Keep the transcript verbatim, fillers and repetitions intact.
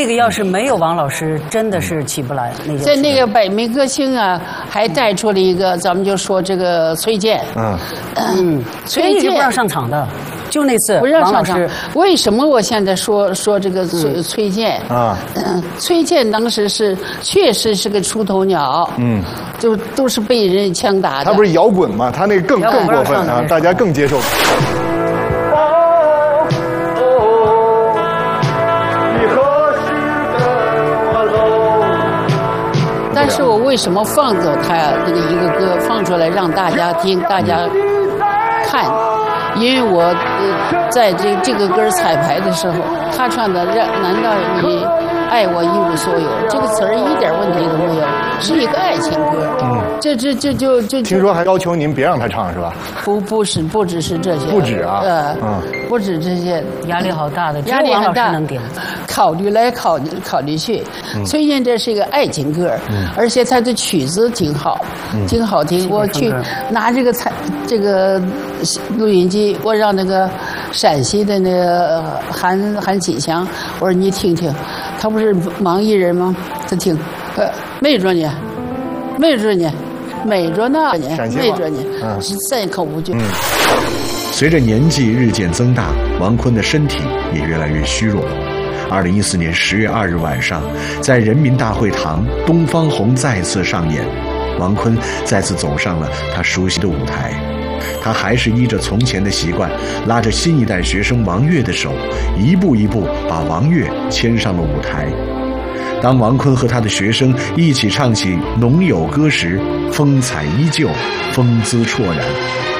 个要是没有王老师，真的是起不来。那个在那个百名歌星啊，还带出了一个，咱们就说这个崔健。 嗯嗯，崔健不让上场的，就那次不让王老上场师。 为什么我现在说说这个崔崔健啊？ 崔健当时是确实是个出头鸟。嗯，就都是被人枪打的。 他不是摇滚吗？他那个更更过分啊，大家更接受。 但是我为什么放走他那个一个歌放出来让大家听、大家看？因为我呃在这这个歌彩排的时候，他唱的让难道你爱我一无所有，这个词儿一点问题都没有，是一个爱情歌。嗯，这这这就就听说还要求您别让他唱是吧？ 不不是不只是这些， 不止啊， 呃，嗯，不止这些， 压力好大的， 压力很大， 能顶。 考虑来考虑考虑去，崔健这是一个爱情歌，嗯、而且他的曲子挺好，嗯、挺好听。我去拿这个彩这个录音机，我让那个陕西的那个韩韩启强，我说你听听，他不是盲艺人吗？他听，呃，没着呢，没着呢，没着呢，没着呢，是三口五句。嗯随着年纪日渐增大，王坤的身体也越来越虚弱。二零一四年十月二日晚上，在人民大会堂，东方红再次上演，王坤再次走上了他熟悉的舞台。他还是依着从前的习惯，拉着新一代学生王悦的手，一步一步把王悦牵上了舞台。当王坤和他的学生一起唱起《农友歌》时，风采依旧，风姿绰然。